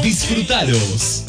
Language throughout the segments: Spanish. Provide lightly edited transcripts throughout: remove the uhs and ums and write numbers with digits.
Disfrutalos.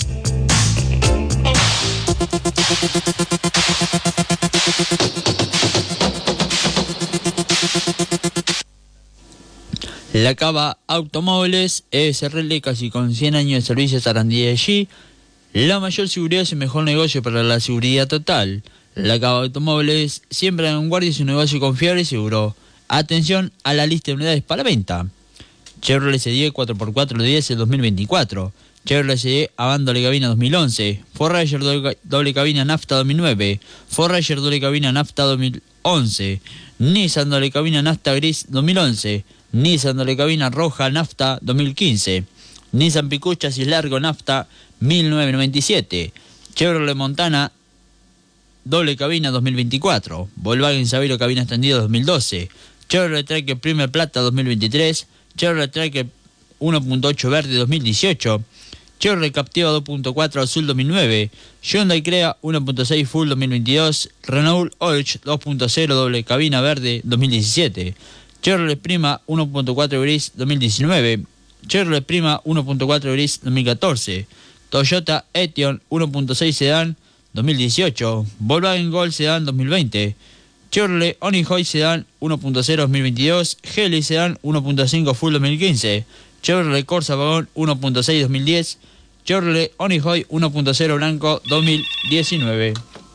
La Cava Automóviles SRL, casi con 100 años de servicio a Sarandí de allí. La mayor seguridad es el mejor negocio para la seguridad total. La Cava Automóviles siempre en vanguardia, es un negocio confiable y seguro. Atención a la lista de unidades para venta. Chevrolet CD 4x4 10 2024. Chevrolet CD Avant doble cabina 2011. Ford Ranger doble cabina nafta 2009. Ford Ranger doble cabina nafta 2011. Nissan doble cabina nafta gris 2011. Nissan doble cabina roja nafta 2015. Nissan Pickup chasis largo nafta 1997. Chevrolet Montana doble cabina 2024. Volkswagen Sabiro cabina extendida 2012. Chevrolet Tracker Premier Plata 2023. Chevrolet Tracker 1.8 verde 2018. Chevrolet Captiva 2.4 azul 2009. Hyundai Crea 1.6 full 2022. Renault Olch 2.0 doble cabina verde 2017. Chevrolet Prima 1.4 gris 2019. Chevrolet Prima 1.4 gris 2014. Toyota Etion 1.6 sedán 2018. Volkswagen Gol sedán 2020. Chevrolet Onix sedán 1.0 2022. Geely sedán 1.5 full 2015. Chevrolet Corsa vagón 1.6 2010. Chevrolet Onix 1.0 blanco 2019.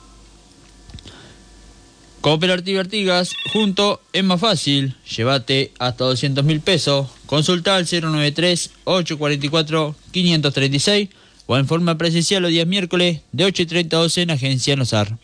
Cooperativa Artigas, junto es más fácil. Llévate hasta 200.000 pesos. Consulta al 093-844-536 o en forma presencial los días miércoles de 8:30 a 12 en Agencia Nosar.